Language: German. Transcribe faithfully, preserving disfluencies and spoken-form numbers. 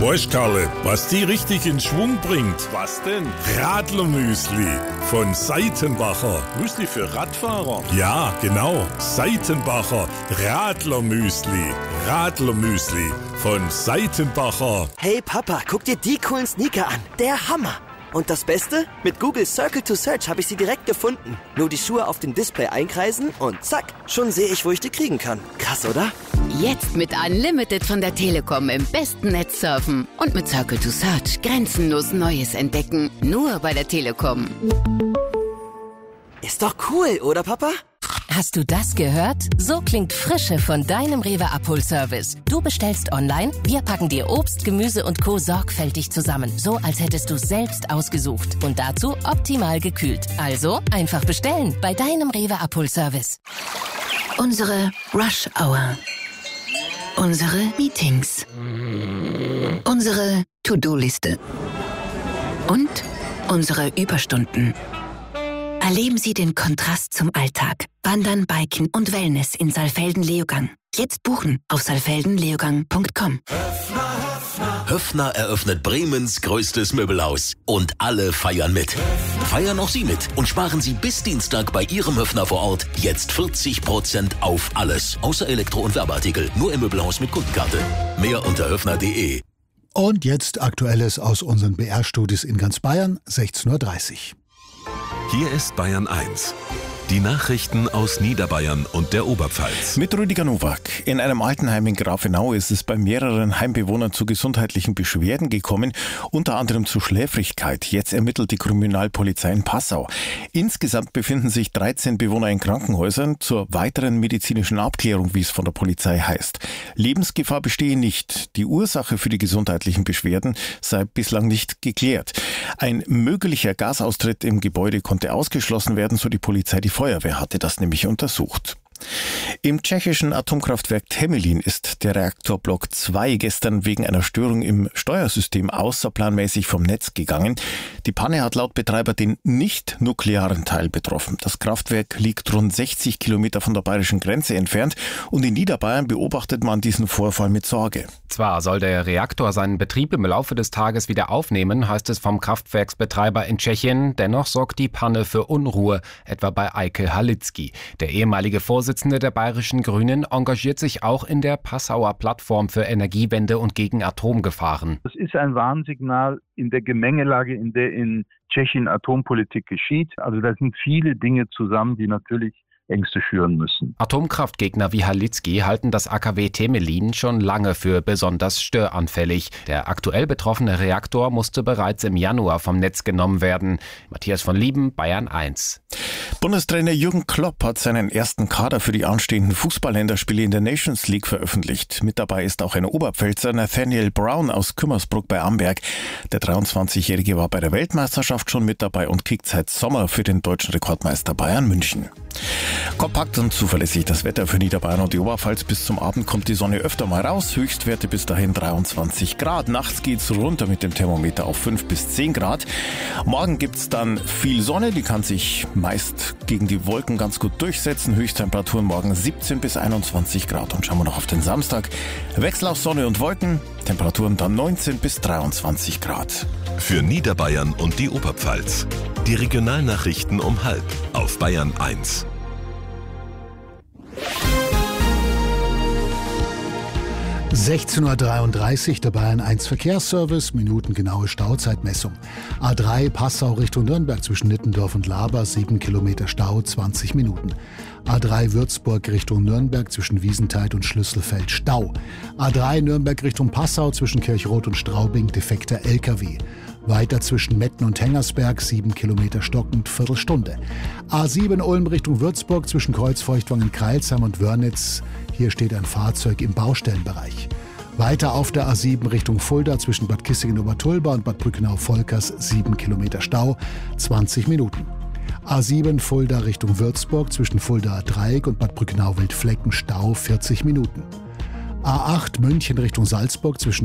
Weißt Karle, was die richtig in Schwung bringt? Was denn? Radlermüsli von Seitenbacher. Müsli für Radfahrer? Ja, genau. Seitenbacher Radlermüsli. Radlermüsli von Seitenbacher. Hey Papa, guck dir die coolen Sneaker an. Der Hammer. Und das Beste? Mit Google Circle to Search habe ich sie direkt gefunden. Nur die Schuhe auf dem Display einkreisen und zack, schon sehe ich, wo ich die kriegen kann. Krass, oder? Jetzt mit Unlimited von der Telekom im besten Netz surfen. Und mit Circle to Search grenzenlos Neues entdecken. Nur bei der Telekom. Ist doch cool, oder Papa? Hast du das gehört? So klingt Frische von deinem Rewe Abholservice. Du bestellst online, wir packen dir Obst, Gemüse und Co. sorgfältig zusammen. So, als hättest du selbst ausgesucht. Und dazu optimal gekühlt. Also einfach bestellen bei deinem Rewe Abholservice. Unsere Rush Hour. Unsere Meetings. Unsere To-Do-Liste. Und unsere Überstunden. Erleben Sie den Kontrast zum Alltag. Wandern, Biken und Wellness in Saalfelden-Leogang. Jetzt buchen auf saalfelden leogang punkt com. Höffner eröffnet Bremens größtes Möbelhaus. Und alle feiern mit. Feiern auch Sie mit und sparen Sie bis Dienstag bei Ihrem Höffner vor Ort jetzt vierzig Prozent auf alles. Außer Elektro- und Werbeartikel. Nur im Möbelhaus mit Kundenkarte. Mehr unter höffner punkt de. Und jetzt Aktuelles aus unseren B R-Studios in ganz Bayern, sechzehn Uhr dreißig. Hier ist Bayern eins. Die Nachrichten aus Niederbayern und der Oberpfalz. Mit Rüdiger Nowak. In einem Altenheim in Grafenau ist es bei mehreren Heimbewohnern zu gesundheitlichen Beschwerden gekommen, unter anderem zu Schläfrigkeit. Jetzt ermittelt die Kriminalpolizei in Passau. Insgesamt befinden sich dreizehn Bewohner in Krankenhäusern zur weiteren medizinischen Abklärung, wie es von der Polizei heißt. Lebensgefahr bestehe nicht. Die Ursache für die gesundheitlichen Beschwerden sei bislang nicht geklärt. Ein möglicher Gasaustritt im Gebäude konnte ausgeschlossen werden, so die Polizei. Die Feuerwehr hatte das nämlich untersucht. Im tschechischen Atomkraftwerk Temelín ist der Reaktorblock zwei gestern wegen einer Störung im Steuersystem außerplanmäßig vom Netz gegangen. Die Panne hat laut Betreiber den nicht-nuklearen Teil betroffen. Das Kraftwerk liegt rund sechzig Kilometer von der bayerischen Grenze entfernt und in Niederbayern beobachtet man diesen Vorfall mit Sorge. Zwar soll der Reaktor seinen Betrieb im Laufe des Tages wieder aufnehmen, heißt es vom Kraftwerksbetreiber in Tschechien. Dennoch sorgt die Panne für Unruhe, etwa bei Eike Halicki. Der ehemalige Vorsitzende der bayerischen Grünen engagiert sich auch in der Passauer Plattform für Energiewende und gegen Atomgefahren. Das ist ein Warnsignal in der Gemengelage, in der in Tschechien Atompolitik geschieht. Also da sind viele Dinge zusammen, die natürlich Ängste schüren müssen. Atomkraftgegner wie Halicki halten das A K W Temelín schon lange für besonders störanfällig. Der aktuell betroffene Reaktor musste bereits im Januar vom Netz genommen werden. Matthias von Lieben, Bayern eins. Bundestrainer Jürgen Klopp hat seinen ersten Kader für die anstehenden Fußballländerspiele in der Nations League veröffentlicht. Mit dabei ist auch ein Oberpfälzer, Nathaniel Brown aus Kümmersbruck bei Amberg. Der dreiundzwanzigjährige war bei der Weltmeisterschaft schon mit dabei und kickt seit Sommer für den deutschen Rekordmeister Bayern München. Kompakt und zuverlässig das Wetter für Niederbayern und die Oberpfalz. Bis zum Abend kommt die Sonne öfter mal raus. Höchstwerte bis dahin dreiundzwanzig Grad. Nachts geht's runter mit dem Thermometer auf fünf bis zehn Grad. Morgen gibt's dann viel Sonne. Die kann sich meist gegen die Wolken ganz gut durchsetzen. Höchsttemperaturen morgen siebzehn bis einundzwanzig Grad. Und schauen wir noch auf den Samstag. Wechsel aus Sonne und Wolken. Temperaturen dann neunzehn bis dreiundzwanzig Grad. Für Niederbayern und die Oberpfalz. Die Regionalnachrichten um halb auf Bayern eins. sechzehn Uhr dreiunddreißig, der Bayern eins Verkehrsservice, minutengenaue Stauzeitmessung. A drei Passau Richtung Nürnberg zwischen Nittendorf und Laber, sieben Kilometer Stau, zwanzig Minuten. A drei Würzburg Richtung Nürnberg zwischen Wiesenthal und Schlüsselfeld, Stau. A drei Nürnberg Richtung Passau zwischen Kirchroth und Straubing, defekter L K W. Weiter zwischen Metten und Hengersberg, sieben Kilometer stockend, Viertelstunde. A sieben Ulm Richtung Würzburg zwischen Kreuzfeuchtwangen, Kreilsheim und Wörnitz. Hier steht ein Fahrzeug im Baustellenbereich. Weiter auf der A sieben Richtung Fulda zwischen Bad Kissingen-Obertulba und Bad Brückenau-Volkers, sieben Kilometer Stau, zwanzig Minuten. A sieben Fulda Richtung Würzburg zwischen Fulda-Dreieck und Bad Brückenau-Wildflecken, Stau, vierzig Minuten. A acht München Richtung Salzburg zwischen